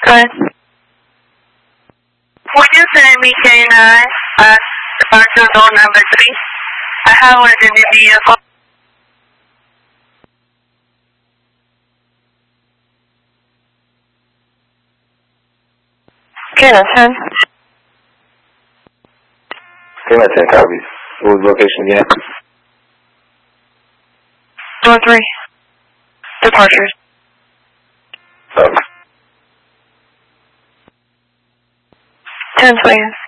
ahead. Would you send me K9 at departure zone number 3? I have one in the vehicle. K9 10. K9 10 copies. What was the location again? Zone 3. Departures. 10 seconds.